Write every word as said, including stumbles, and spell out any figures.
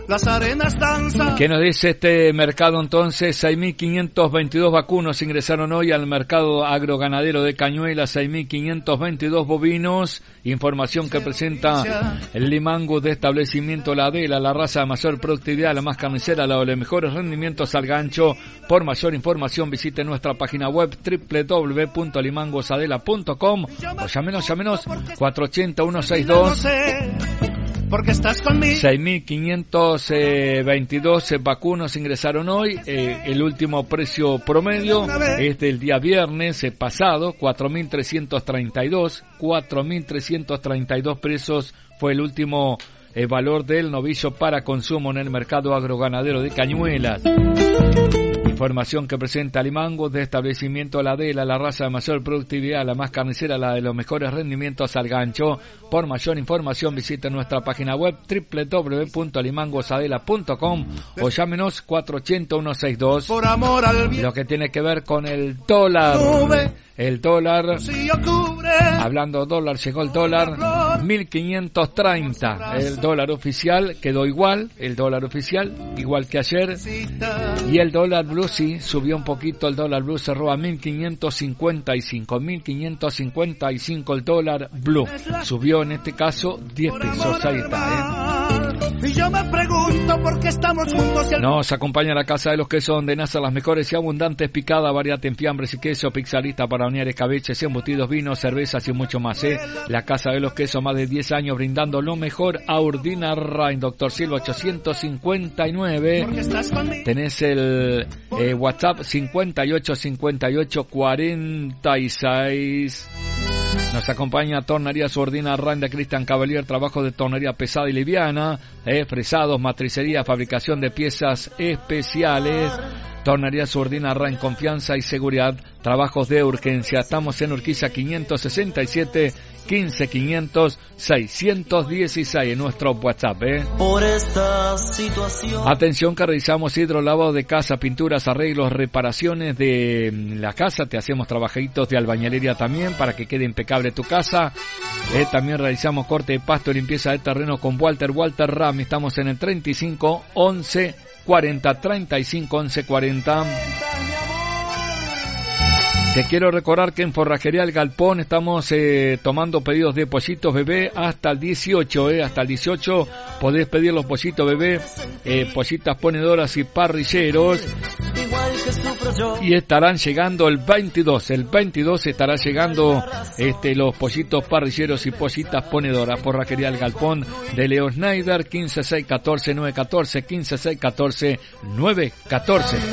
las arenas danzan. ¿Qué nos dice este mercado entonces? seis mil quinientos veintidós vacunos ingresaron hoy al mercado agroganadero de Cañuelas, seis mil quinientos veintidós bovinos. Información que presenta el Limango de establecimiento La Adela, la raza de mayor productividad, la más carnicera, la de los mejores rendimientos al gancho. Por mayor información visite nuestra página web doble u doble u doble u punto limangosadela punto com o llámenos, llámenos cuatro ochenta, ciento sesenta y dos. Porque estás conmigo. seis mil quinientos veintidós vacunos ingresaron hoy. Eh, el último precio promedio es del día viernes eh, pasado, cuatro mil trescientos treinta y dos. cuatro mil trescientos treinta y dos pesos fue el último eh, valor del novillo para consumo en el mercado agroganadero de Cañuelas. Información que presenta Limango de establecimiento La Adela, la raza de mayor productividad, la más carnicera, la de los mejores rendimientos al gancho. Por mayor información visite nuestra página web doble u doble u doble u punto limangosadela punto com o llámenos cuatro ochenta, ciento sesenta y dos. Por amor al bien. Lo que tiene que ver con el dólar. El dólar, hablando dólar, llegó el dólar mil quinientos treinta. El dólar oficial quedó igual, el dólar oficial igual que ayer. Y el dólar blue sí subió un poquito, el dólar blue cerró a mil quinientos cincuenta y cinco. mil quinientos cincuenta y cinco el dólar blue. Subió en este caso diez pesos, ahí está, ¿eh? Y yo me pregunto por qué estamos juntos. El... Nos acompaña a la Casa de los Quesos, donde nacen las mejores y abundantes picadas, variedad en fiambres y queso, pizzalista para hornear escabeches, embutidos, vinos, cervezas y mucho más, ¿eh? La Casa de los Quesos, más de diez años brindando lo mejor a Urdina Rain. Doctor Silva ochocientos cincuenta y nueve. Tenés el eh, WhatsApp cincuenta y ocho cincuenta y ocho cuarenta y seis. Nos acompaña Tornerías Urdina Rain de Cristian Cavalier, trabajo de tornería pesada y liviana, eh, fresados, matricería, fabricación de piezas especiales. Tornerías Urdina Rain, confianza y seguridad, trabajos de urgencia. Estamos en Urquiza quinientos sesenta y siete, quince quinientos, seiscientos dieciséis en nuestro WhatsApp, ¿eh? Por esta situación. Atención que realizamos hidrolavado de casa, pinturas, arreglos, reparaciones de la casa. Te hacemos trabajitos de albañilería también para que quede impecable tu casa. Eh, también realizamos corte de pasto y limpieza de terreno con Walter Walter Ram. Estamos en el treinta y cinco, once, cuarenta, treinta y cinco, once, cuarenta. Te quiero recordar que en Forrajería El Galpón estamos eh, tomando pedidos de pollitos bebé hasta el dieciocho, eh, hasta el dieciocho podés pedir los pollitos bebé, eh, pollitas ponedoras y parrilleros, y estarán llegando el veintidós, el veintidós estará llegando este los pollitos parrilleros y pollitas ponedoras. Forrajería El Galpón de Leo Schneider, quince seis catorce nueve catorce, quince seis catorce nueve catorce.